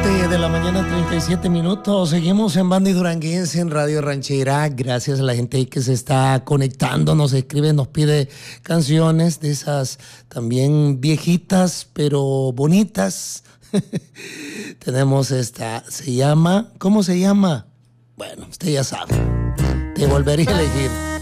De la mañana, 37 minutos. Seguimos en Banda y Duranguense, en Radio Ranchera. Gracias a la gente que se está conectando, nos escribe, nos pide canciones de esas también viejitas, pero bonitas. Tenemos esta, se llama, ¿cómo se llama? Bueno, usted ya sabe. Te volvería a elegir.